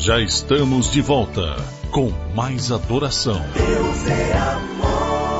Já estamos de volta com mais adoração. Deus é amor.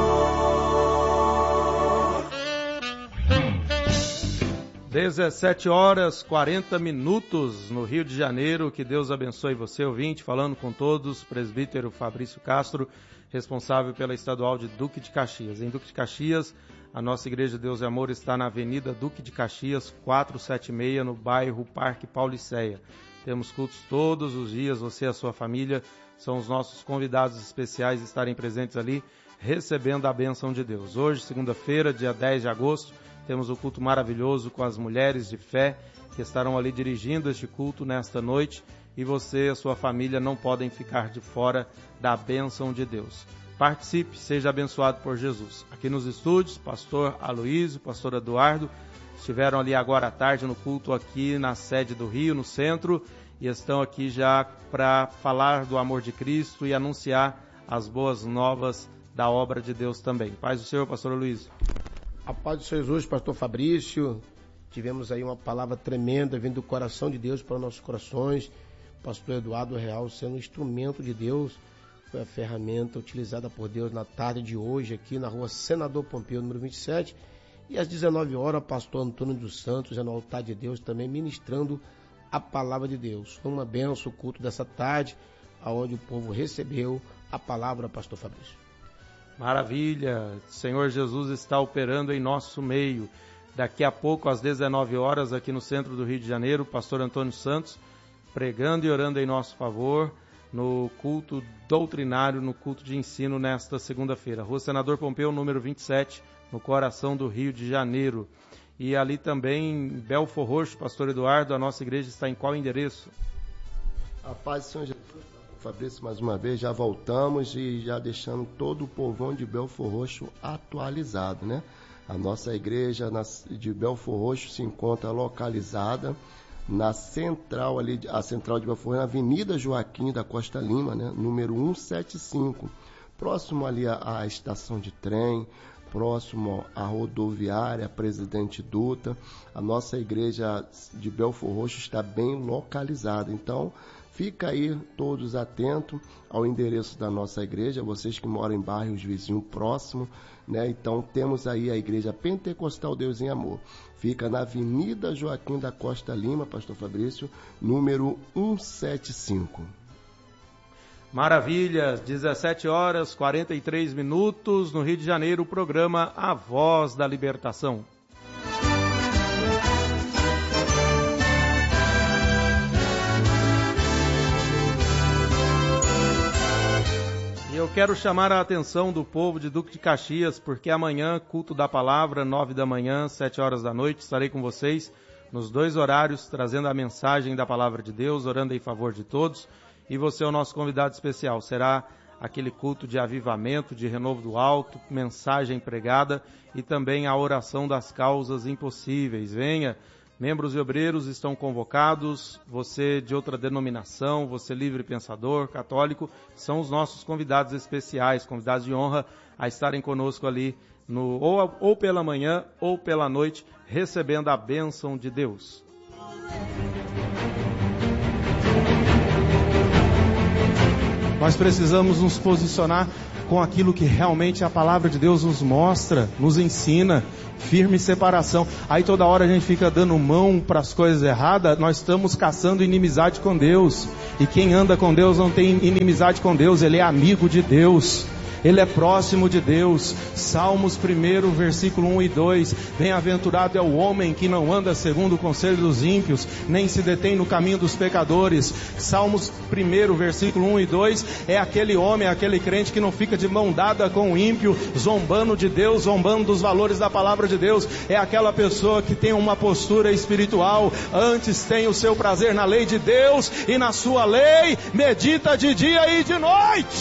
17h40 no Rio de Janeiro. Que Deus abençoe você, ouvinte. Falando com todos, presbítero Fabrício Castro, responsável pela estadual de Duque de Caxias. Em Duque de Caxias, a nossa Igreja Deus e Amor está na Avenida Duque de Caxias, 476, no bairro Parque Pauliceia. Temos cultos todos os dias, você e a sua família são os nossos convidados especiais a estarem presentes ali, recebendo a bênção de Deus. Hoje, segunda-feira, dia 10 de agosto, temos um culto maravilhoso com as mulheres de fé que estarão ali dirigindo este culto nesta noite, e você e a sua família não podem ficar de fora da bênção de Deus. Participe, seja abençoado por Jesus. Aqui nos estúdios, pastor Aloísio, pastor Eduardo, estiveram ali agora à tarde no culto aqui na sede do Rio, no centro, e estão aqui já para falar do amor de Cristo e anunciar as boas novas da obra de Deus também. Paz do Senhor, pastor Aloísio. A paz do Senhor Jesus, pastor Fabrício. Tivemos aí uma palavra tremenda vindo do coração de Deus para nossos corações. Pastor Eduardo Real sendo um instrumento de Deus, foi a ferramenta utilizada por Deus na tarde de hoje aqui na rua Senador Pompeu, número 27. E às 19 horas, pastor Antônio dos Santos, já no altar de Deus, também ministrando a palavra de Deus. Foi uma bênção o culto dessa tarde, onde o povo recebeu a palavra, pastor Fabrício. Maravilha, Senhor Jesus está operando em nosso meio. Daqui a pouco, às 19 horas, aqui no centro do Rio de Janeiro, o pastor Antônio Santos, pregando e orando em nosso favor, no culto doutrinário, no culto de ensino nesta segunda-feira. Rua Senador Pompeu, número 27, no coração do Rio de Janeiro. E ali também, em Belfor Roxo, pastor Eduardo, a nossa igreja está em qual endereço? A paz do Senhor Jesus, Fabrício, mais uma vez, já voltamos e já deixando todo o povão de Belfor Roxo atualizado, né? A nossa igreja de Belfor Roxo se encontra localizada na central ali, a central de Belfor Roxo, na Avenida Joaquim da Costa Lima, né? Número 175, próximo ali à estação de trem, próximo à rodoviária Presidente Dutra. A nossa igreja de Belfor Roxo está bem localizada, então fica aí todos atentos ao endereço da nossa igreja, vocês que moram em bairros vizinhos próximos, né? Então temos aí a Igreja Pentecostal Deus em Amor. Fica na Avenida Joaquim da Costa Lima, pastor Fabrício, número 175. Maravilha, 17h43 no Rio de Janeiro, o programa A Voz da Libertação. E eu quero chamar a atenção do povo de Duque de Caxias, porque amanhã, culto da palavra, 9 da manhã, 7 horas da noite, estarei com vocês nos dois horários, trazendo a mensagem da palavra de Deus, orando em favor de todos. E você é o nosso convidado especial. Será aquele culto de avivamento, de renovo do alto, mensagem pregada e também a oração das causas impossíveis. Venha, membros e obreiros estão convocados, você de outra denominação, você livre pensador, católico, são os nossos convidados especiais, convidados de honra a estarem conosco ali, ou pela manhã ou pela noite, recebendo a bênção de Deus. Nós precisamos nos posicionar com aquilo que realmente a palavra de Deus nos mostra, nos ensina, firme separação. Aí toda hora a gente fica dando mão para as coisas erradas, nós estamos caçando inimizade com Deus. E quem anda com Deus não tem inimizade com Deus, ele é amigo de Deus. Ele é próximo de Deus. Salmos 1, versículo 1 e 2. Bem-aventurado é o homem que não anda segundo o conselho dos ímpios, nem se detém no caminho dos pecadores. Salmos 1, versículo 1 e 2. É aquele homem, aquele crente que não fica de mão dada com o ímpio, zombando de Deus, zombando dos valores da palavra de Deus. É aquela pessoa que tem uma postura espiritual, antes tem o seu prazer na lei de Deus, e na sua lei medita de dia e de noite.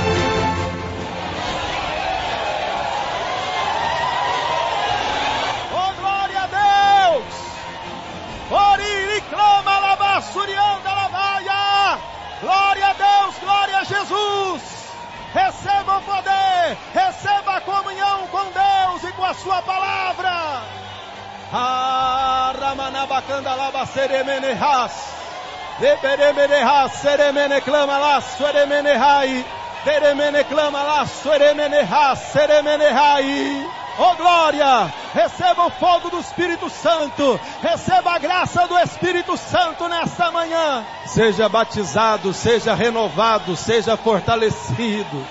Glória a Deus, glória a Jesus. Receba o poder, receba a comunhão com Deus e com a sua palavra. Leberemeneha, seremene clama lá, sueremenehai. Deremene clama lá, sueremeneha, seremenehai. Oh glória, receba o fogo do Espírito Santo, receba a graça do Espírito Santo nesta manhã. Seja batizado, seja renovado, seja fortalecido.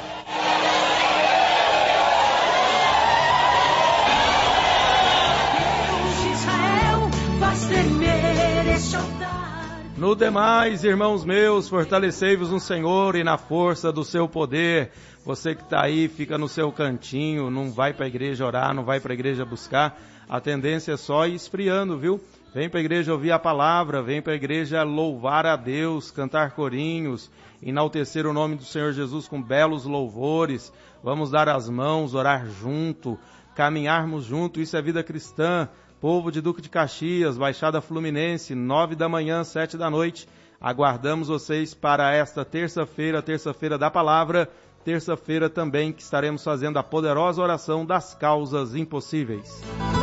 Deus de Israel faz tremer este altar. No demais, irmãos meus, fortalecei-vos no Senhor e na força do seu poder. Você que está aí, fica no seu cantinho, não vai para a igreja orar, não vai para a igreja buscar. A tendência é só ir esfriando, viu? Vem para a igreja ouvir a palavra, vem para a igreja louvar a Deus, cantar corinhos, enaltecer o nome do Senhor Jesus com belos louvores. Vamos dar as mãos, orar junto, caminharmos junto. Isso é vida cristã. Povo de Duque de Caxias, Baixada Fluminense, 9 da manhã, 7 da noite. Aguardamos vocês para esta terça-feira, terça-feira da palavra, terça-feira também que estaremos fazendo a poderosa oração das causas impossíveis.